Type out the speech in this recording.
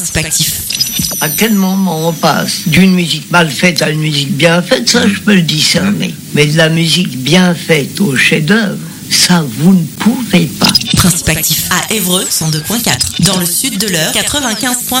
Inspectif. À quel moment on passe d'une musique mal faite à une musique bien faite, ça je peux le discerner. Mais de la musique bien faite au chef-d'œuvre, ça vous ne pouvez pas. Principe actif à Évreux 102.4. Dans le sud de l'Eure 95.9.